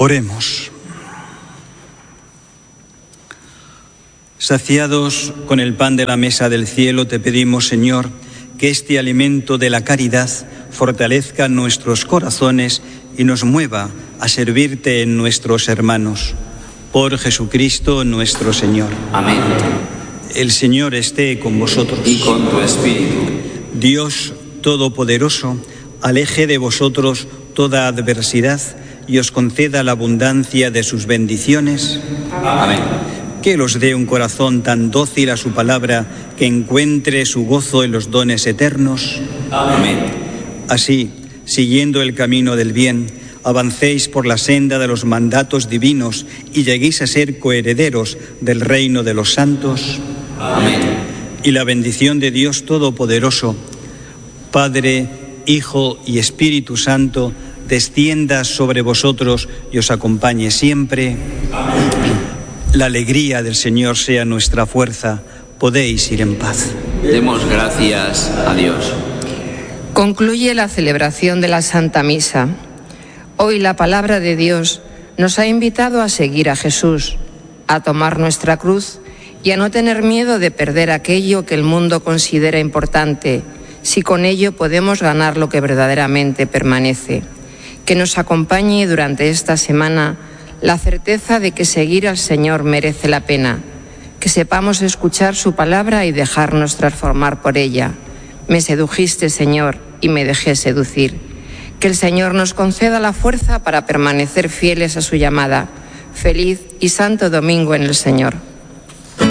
Oremos. Saciados con el pan de la mesa del cielo, te pedimos, Señor, que este alimento de la caridad fortalezca nuestros corazones y nos mueva a servirte en nuestros hermanos. Por Jesucristo nuestro Señor. Amén. El Señor esté con vosotros. Y con tu espíritu. Dios Todopoderoso, aleje de vosotros toda adversidad y os conceda la abundancia de sus bendiciones. Amén. Que os dé un corazón tan dócil a su palabra que encuentre su gozo en los dones eternos. Amén. Así, siguiendo el camino del bien, avancéis por la senda de los mandatos divinos y lleguéis a ser coherederos del reino de los santos. Amén. Y la bendición de Dios Todopoderoso, Padre, Hijo y Espíritu Santo, descienda sobre vosotros y os acompañe siempre. Amén. La alegría del Señor sea nuestra fuerza. Podéis ir en paz. Demos gracias a Dios. Concluye la celebración de la Santa Misa. Hoy la palabra de Dios nos ha invitado a seguir a Jesús, a tomar nuestra cruz y a no tener miedo de perder aquello que el mundo considera importante, si con ello podemos ganar lo que verdaderamente permanece. Que nos acompañe durante esta semana la certeza de que seguir al Señor merece la pena, que sepamos escuchar su palabra y dejarnos transformar por ella. Me sedujiste, Señor, y me dejé seducir. Que el Señor nos conceda la fuerza para permanecer fieles a su llamada. Feliz y santo domingo en el Señor.